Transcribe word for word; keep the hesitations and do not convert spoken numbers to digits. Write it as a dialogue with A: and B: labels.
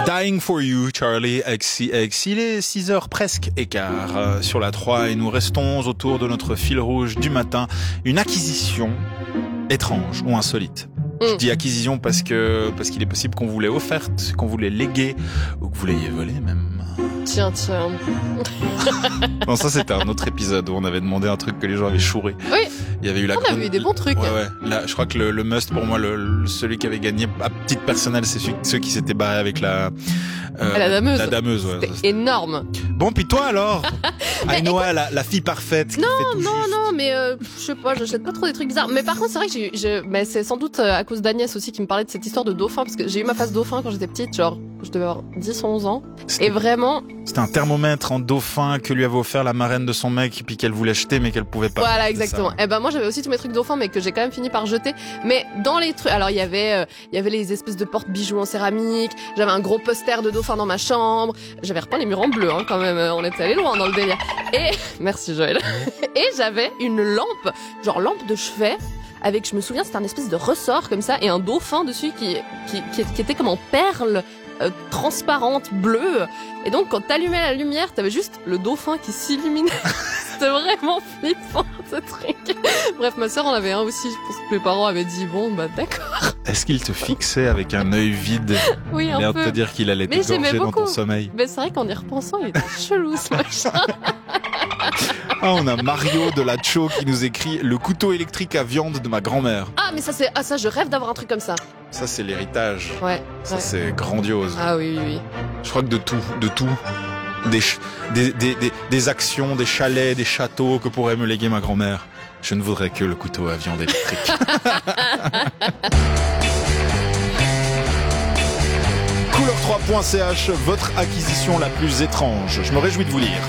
A: Dying for You, Charlie X C X. Il est six heures presque écart euh, sur la trois et nous restons autour de notre fil rouge du matin. Une acquisition étrange ou insolite. Mm. Je dis acquisition parce que parce qu'il est possible qu'on vous l'ait offerte, qu'on vous l'ait léguée ou que vous l'ayez volée même.
B: Tiens, tiens.
A: Non, ça c'était un autre épisode où on avait demandé un truc que les gens avaient chouré.
B: Oui.
A: Il y avait eu la
B: on
A: grande...
B: avait eu des bons trucs.
A: Ouais, ouais. Là, je crois que le, le must pour moi, le, le- celui qui avait gagné à titre personnel, c'est celui, ceux qui s'étaient barrés avec la euh,
B: La dameuse.
A: La dameuse, ouais.
B: C'était énorme.
A: Bon, puis toi alors, Ainoa, la, la fille parfaite. Qui
B: Non,
A: fait tout
B: non,
A: juste.
B: non, mais euh, je sais pas, j'achète pas trop des trucs bizarres. Mais par contre, c'est vrai que j'ai, j'ai, mais c'est sans doute euh, à cause d'Agnès aussi qui me parlait de cette histoire de dauphin, parce que j'ai eu ma phase dauphin quand j'étais petite, genre je devais avoir dix, onze ans.
A: C'était-
B: Et vraiment,
A: C'était un thermomètre en dauphin que lui avait offert la marraine de son mec, puis qu'elle voulait acheter, mais qu'elle pouvait pas.
B: voilà,
A: C'est
B: exactement.
A: ça.
B: Et ben moi j'avais aussi tous mes trucs dauphin, mais que j'ai quand même fini par jeter. Mais dans les trucs, alors il y avait, euh, il y avait les espèces de porte-bijoux en céramique. J'avais un gros poster de dauphin dans ma chambre. J'avais repeint les murs en bleu, hein, quand même. euh, On était allé loin dans le délire. Et merci Joël. Et j'avais une lampe, genre lampe de chevet. Avec, je me souviens, c'était un espèce de ressort comme ça et un dauphin dessus qui qui, qui, qui était comme en perles euh, transparentes bleues. Et donc quand t'allumais la lumière, t'avais juste le dauphin qui s'illuminait. C'était vraiment flippant ce truc. Bref, ma sœur en avait un aussi. Je pense que mes parents avaient dit bon bah d'accord.
A: Est-ce qu'il te fixait avec un œil vide,
B: Oui un
A: l'air de
B: peu.
A: te dire qu'il allait
B: Mais j'aimais
A: t'égorger dans ton
B: beaucoup.
A: sommeil?
B: Mais c'est vrai qu'en y repensant, il était chelou ce machin.
A: Ah, on a Mario de la Cho qui nous écrit le couteau électrique à viande de ma grand-mère.
B: Ah mais ça c'est ah ça je rêve d'avoir un truc comme ça.
A: Ça, c'est l'héritage.
B: Ouais.
A: Ça,
B: ouais.
A: c'est grandiose.
B: Ah oui oui oui.
A: Je crois que de tout, de tout. Des, ch- des, des, des, des actions, des chalets, des châteaux que pourrait me léguer ma grand-mère. Je ne voudrais que le couteau à viande électrique. couleur trois point c h, votre acquisition la plus étrange. Je me réjouis de vous lire.